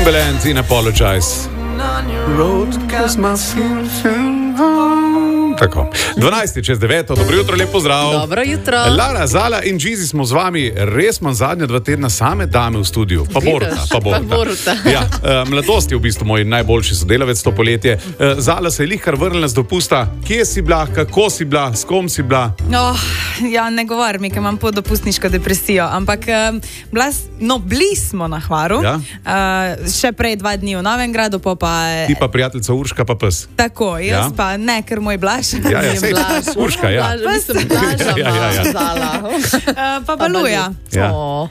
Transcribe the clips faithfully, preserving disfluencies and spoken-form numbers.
Timbaland in Apologize. Tako. dvanajst čez deveto, dobro jutro, lep pozdrav. Dobro jutro. Lara, Zala in Džizi smo z vami. Res imam zadnja dva tedna same dame v studiu. Pa Boruta. Pa Boruta. Pa Boruta. Ja, uh, mladost je v bistvu moj najboljši sodelavec to poletje. Uh, Zala se je lihkar vrnila z dopusta. Kje si bila, kako si bila, s kom si bila? Oh, ja, ne govor mi, ker imam podopustniško depresijo, ampak uh, bila, no, bili smo na Hvaru. Ja? Uh, še prej dva dni v Novem Gradu, pa pa... Ti pa prijateljica Urška pa pes. Tako, jaz ja? pa ne, ker moj Blaž. Ja, ja, sej, Urška, ja. Mislim, Blaža, ja, ja, ja. Zala. Uh, pa Baluja. Ja.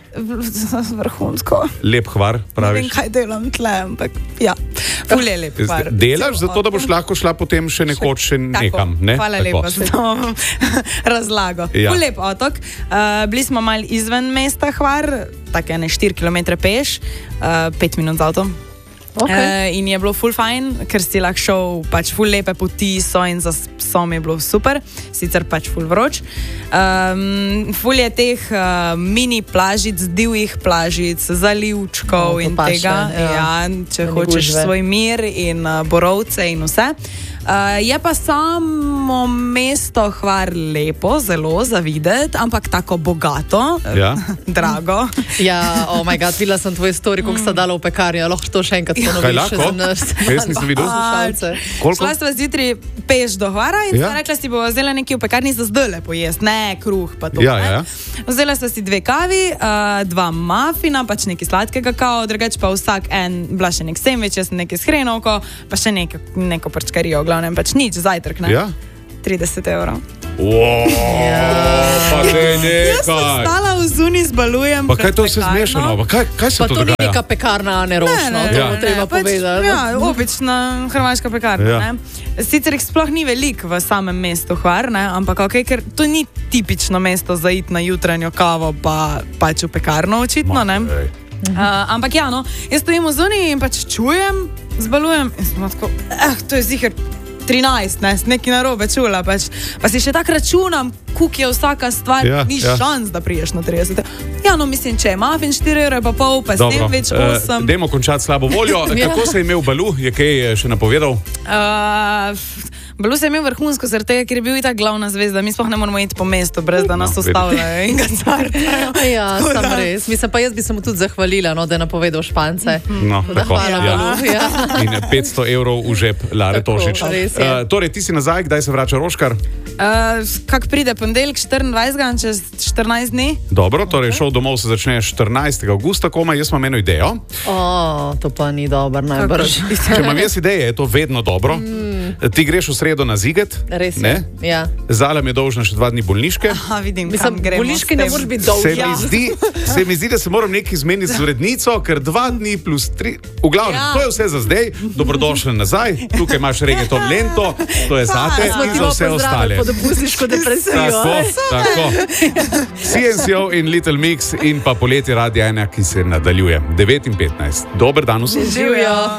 Vrhunsko. Lep Hvar, praviš. Ne vem, kaj delam tle, ampak ja. Ful je lep Hvar. Delaš zato, da boš lahko šla potem še nekoč še nekam, ne? Hvala Tako. lepa za to razlago. Ja. Ful lep otok. Uh, bili smo mal izven mesta Hvar, tako ene štiri kilometre peš, uh, pet minut z avtom. Okay. Uh, in je bilo ful fajn, ker si lahko šel, pač ful lepe poti so in za psom je bilo super, sicer pač ful vroč. Um, ful je teh uh, mini plažic, divjih plažic, zalivčkov no, in paše, tega, ja. Ja, če ne hočeš gužve. Svoj mir in uh, borovce in vse. Uh, je pa samo mesto Hvar lepo, zelo za videti, ampak tako bogato, ja. drago. Ja, oh moj bog, videla sem tvoj story, koliko sta dala v pekarni, lahko to še enkrat ponoviš. Kaj lahko? Jaz nisem videl. Šla sva zjutraj peš do Hvara in ja. sva rekla, si bo vzela nekaj v pekarni za zdajle pojest, ne kruh pa to. Ja, ja. Vzela sva si dve kavi, uh, dva mafina, pač nekaj sladkega kao, drugače pa vsak en, bila še nek sendvič, jaz sem nekaj s hrenovko, pa še neko, neko prčkarijo, glavnem pač nič, zajtrk, ne? Ja. trideset evrov. Wow, ja. Pa te nekaj. Jaz sem stala v zuni z Balujem. Pa kaj to vse zmešano? Pa kaj, kaj se pa to dogaja? Pa to ni neka pekarna neročno, ne, ne, to ja. treba pač, povedati. Ja, obična hrvaška pekarna. Ja. Ne? Sicer jih sploh ni veliko v samem mestu Hvar, ne? Ampak okay, ker to ni tipično mesto za iti na jutranjo kavo pa pač v pekarno očitno. Ne? Uh, ampak ja, no, jaz stojim v zuni in pač čujem z Balujem in sem tako, eh, to je ziher trinajst, ne, nekaj narobe čula, pač. Pa si še tako računam, kuk je vsaka stvar, ja, ni ja. šans, da priješ na trideset. Ja, no, mislim, če je mafin štiri evre pa pol, pa Dobro. Sandvič osem. Uh, dajmo končati slabo voljo. Ja. Kako se je imel Balu? Je kaj še napovedal? Uh, Balu se je imel vrhunsko, zaradi tega, ker je bil itak glavna zvezda. Mi sploh ne moramo iti po mestu, brez da nas No, ustavljajo in ga cartajo. Ja, sam res. Mislim, pa jaz bi se mu tudi zahvalila, no, da je napovedal Špance. No, da tako. hvala Ja. Balu. Ja. In petsto evrov v žep Lare Tako, Tošič. res je. Uh, torej, ti si nazaj, kdaj se vrača Roškar? Uh, kak pride ponedeljek štiriindvajsetega čez štirinajst dni? Dobro, torej šov domov se začne štirinajstega avgusta, komaj jaz imam eno idejo. O, to pa ni dobro, najbrž. Če imam jaz ideje, je to vedno dobro. Mm. Ti greš v sredo na Ziget. Res je. Ne? Ja. Zala mi je dolžna še dva dni bolniške. Aha, vidim, Mislim, kam gremo. bolniški ne moreš biti Se dolžna. mi, zdi, se mi zdi, da se moram nekaj zmeniti z urednico, ker dva dni plus tri. V glavnem, Ja. to je vse za zdaj. Dobrodošli nazaj. Tukaj imaš reggaeton lento, to je zate Smo in ti za malo vse ostale. pozdravili pod opustniško depresijo. Tako, tako. C N C O in Little Mix in pa poletje Radia ena, ki se nadaljuje. devet in petnajst. Dober dan vsem. Živijo.